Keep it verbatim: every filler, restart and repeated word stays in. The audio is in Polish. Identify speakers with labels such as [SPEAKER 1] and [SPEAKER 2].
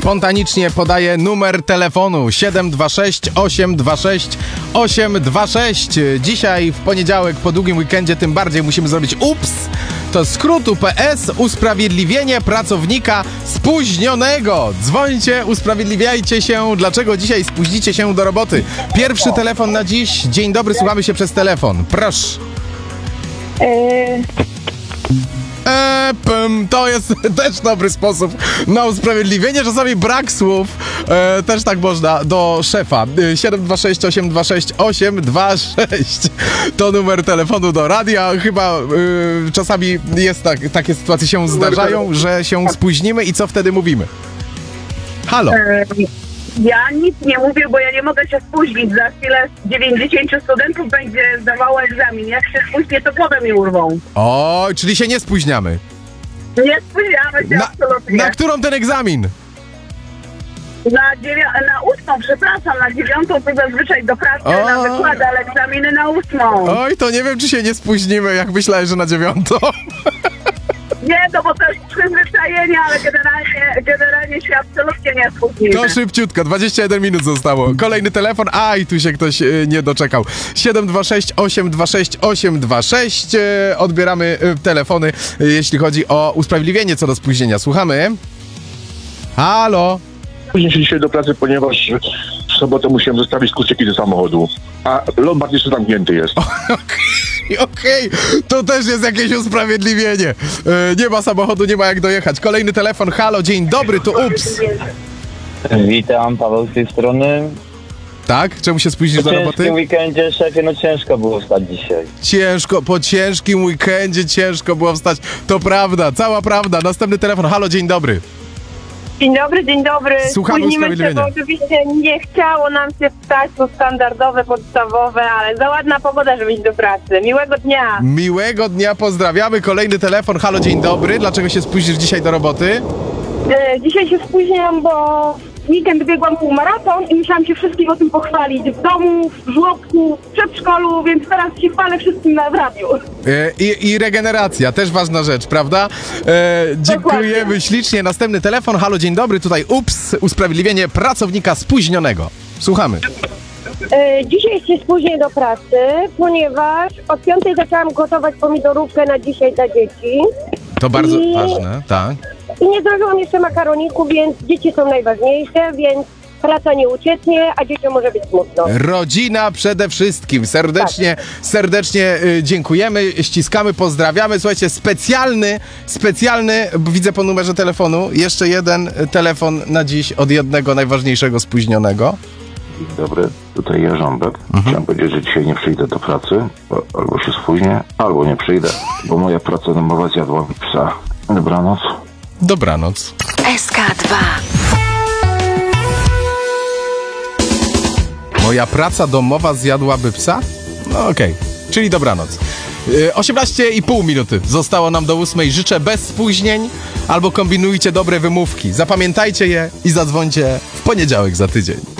[SPEAKER 1] spontanicznie podaję numer telefonu siedem dwa sześć osiem dwa sześć osiem dwa sześć. Dzisiaj w poniedziałek po długim weekendzie tym bardziej musimy zrobić ups. To skrót U P S, usprawiedliwienie pracownika spóźnionego. Dzwońcie, usprawiedliwiajcie się, dlaczego dzisiaj spóźnicie się do roboty. Pierwszy telefon na dziś. Dzień dobry, słuchamy się przez telefon. Proszę.
[SPEAKER 2] Eee...
[SPEAKER 1] Eee, pym, to jest też dobry sposób na usprawiedliwienie. Czasami brak słów, eee, też tak można do szefa. siedem dwa sześć osiem dwa sześć osiem dwa sześć to numer telefonu do radia. Chyba yy, czasami jest tak, takie sytuacje się zdarzają, że się spóźnimy i co wtedy mówimy? Halo.
[SPEAKER 2] Eee... Ja nic nie mówię, bo ja nie mogę się spóźnić. Za chwilę dziewięćdziesięciu studentów będzie zdawało egzamin. Jak się spóźnię, to potem mi urwą.
[SPEAKER 1] O, czyli się nie spóźniamy.
[SPEAKER 2] Nie spóźniamy się
[SPEAKER 1] na,
[SPEAKER 2] absolutnie.
[SPEAKER 1] Na którą ten egzamin?
[SPEAKER 2] Na, dziewią- na ósmą, przepraszam, na dziewiątą to zazwyczaj do pracy,
[SPEAKER 1] O.
[SPEAKER 2] na wykłady, ale egzaminy na ósmą.
[SPEAKER 1] Oj, to nie wiem, czy się nie spóźnimy, jak myślałem, że na dziewiątą.
[SPEAKER 2] Nie, no bo to jest przyzwyczajenie, ale generalnie, generalnie się absolutnie nie spóźnimy.
[SPEAKER 1] To szybciutko, dwadzieścia jeden minut zostało. Kolejny telefon, aj, tu się ktoś y, nie doczekał. siedem dwa sześć osiem dwa sześć osiem dwa sześć. Y, odbieramy y, telefony, y, jeśli chodzi o usprawiedliwienie co do spóźnienia. Słuchamy. Halo.
[SPEAKER 3] Później się dzisiaj do pracy, ponieważ w sobotę musiałem zostawić kluczyki do samochodu, a Lombard jeszcze zamknięty jest.
[SPEAKER 1] Okej, okay. To też jest jakieś usprawiedliwienie. Y, nie ma samochodu, nie ma jak dojechać. Kolejny telefon, halo, dzień dobry, to ups.
[SPEAKER 4] Witam, Paweł z tej strony.
[SPEAKER 1] Tak? Czemu się spóźnisz do
[SPEAKER 4] Po
[SPEAKER 1] roboty?
[SPEAKER 4] ciężkim weekendzie, szefie, no ciężko było wstać dzisiaj.
[SPEAKER 1] Ciężko, po ciężkim weekendzie ciężko było wstać. To prawda, cała prawda. Następny telefon, halo, dzień dobry.
[SPEAKER 5] Dzień dobry, dzień dobry.
[SPEAKER 1] Słuchamy
[SPEAKER 5] Spóźnimy się,
[SPEAKER 1] usprawiedliwienia.
[SPEAKER 5] bo oczywiście nie chciało nam się wstać, to standardowe, podstawowe, ale za ładna pogoda, żeby iść do pracy. Miłego dnia.
[SPEAKER 1] Miłego dnia, pozdrawiamy. Kolejny telefon, halo, dzień dobry. Dlaczego się spóźnisz dzisiaj do roboty?
[SPEAKER 5] E, dzisiaj się spóźniam, bo w weekend biegłam półmaraton i musiałam się wszystkim o tym pochwalić. W domu, w żłobku, w przedszkolu, więc teraz się chwalę wszystkim na w radiu.
[SPEAKER 1] E, i, I regeneracja, też ważna rzecz, prawda? E, dziękujemy
[SPEAKER 5] Dokładnie.
[SPEAKER 1] ślicznie. Następny telefon, halo, dzień dobry. Tutaj ups, usprawiedliwienie pracownika spóźnionego. Słuchamy.
[SPEAKER 5] E, dzisiaj się spóźnię do pracy, ponieważ od piątej zaczęłam gotować pomidorówkę na dzisiaj dla dzieci.
[SPEAKER 1] To bardzo
[SPEAKER 5] I-
[SPEAKER 1] ważne, tak.
[SPEAKER 5] I nie zdążyłam jeszcze makaroniku, więc dzieci są najważniejsze, więc praca nie ucieknie, a dzieciom może być smutno.
[SPEAKER 1] Rodzina przede wszystkim. Serdecznie, serdecznie y, dziękujemy, ściskamy, pozdrawiamy. Słuchajcie, specjalny, specjalny, widzę po numerze telefonu, jeszcze jeden telefon na dziś od jednego najważniejszego spóźnionego.
[SPEAKER 3] Dzień dobry, tutaj Jarząbek. Mhm. Chciałem powiedzieć, że dzisiaj nie przyjdę do pracy, bo albo się spóźnię, albo nie przyjdę, bo moja praca domowa zjadła mi psa. Dobranoc.
[SPEAKER 1] Dobranoc.
[SPEAKER 6] S K dwa.
[SPEAKER 1] Moja praca domowa zjadłaby psa? No okej, okay. Czyli dobranoc. Yy, osiemnaście i pół minuty zostało nam do ósmej. Życzę bez spóźnień albo kombinujcie dobre wymówki. Zapamiętajcie je i zadzwońcie w poniedziałek za tydzień.